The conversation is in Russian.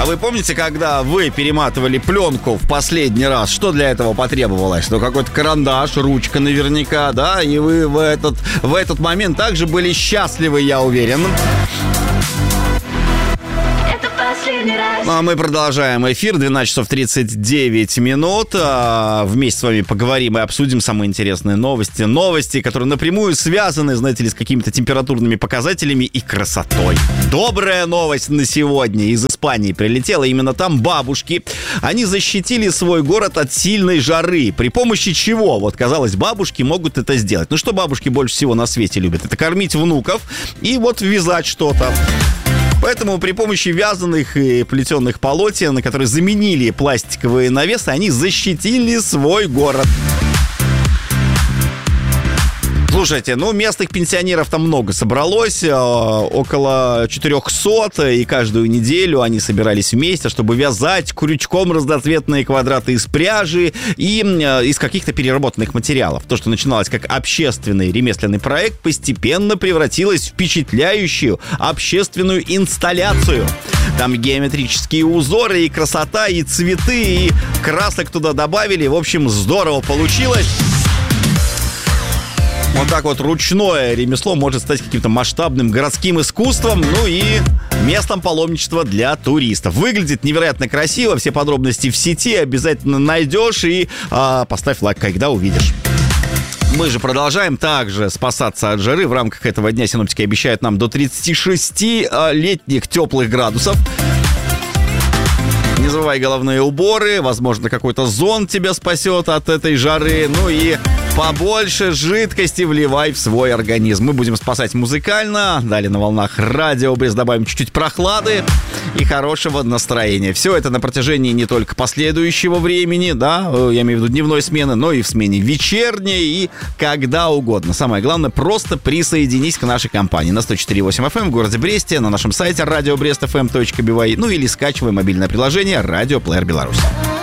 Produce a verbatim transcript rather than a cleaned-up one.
А вы помните, когда вы перематывали пленку в последний раз, что для этого потребовалось? Ну, какой-то карандаш, ручка наверняка, да? И вы в этот, в этот момент также были счастливы, я уверен. Ну, а мы продолжаем эфир. двенадцать часов тридцать девять минут. Вместе с вами поговорим и обсудим самые интересные новости. Новости, которые напрямую связаны, знаете ли, с какими-то температурными показателями и красотой. Добрая новость на сегодня. Из Испании прилетела. Именно там бабушки. Они защитили свой город от сильной жары. При помощи чего? Вот, казалось, бабушки могут это сделать. Ну, что бабушки больше всего на свете любят? Это кормить внуков и вот вязать что-то. Поэтому при помощи вязаных и плетеных полотен, которые заменили пластиковые навесы, они защитили свой город. Слушайте, ну, местных пенсионеров там много собралось, около четырехсот, и каждую неделю они собирались вместе, чтобы вязать крючком разноцветные квадраты из пряжи и из каких-то переработанных материалов. То, что начиналось как общественный ремесленный проект, постепенно превратилось в впечатляющую общественную инсталляцию. Там геометрические узоры, и красота, и цветы, и красок туда добавили. В общем, здорово получилось. Вот так вот ручное ремесло может стать каким-то масштабным городским искусством, ну и местом паломничества для туристов. Выглядит невероятно красиво, все подробности в сети обязательно найдешь и а, поставь лайк, когда увидишь. Мы же продолжаем также спасаться от жары. В рамках этого дня синоптики обещают нам до тридцати шести летних теплых градусов. Не забывай головные уборы, возможно, какой-то зонт тебя спасет от этой жары. Ну и побольше жидкости вливай в свой организм. Мы будем спасать музыкально. Далее на волнах Радио Брест добавим чуть-чуть прохлады и хорошего настроения. Все это на протяжении не только последующего времени, да, я имею в виду дневной смены, но и в смене вечерней и когда угодно. Самое главное, просто присоединись к нашей компании на сто четыре и восемь эф эм в городе Бресте, на нашем сайте радио брест эф эм точка би вай, ну или скачивай мобильное приложение «Радио Плеер Беларусь».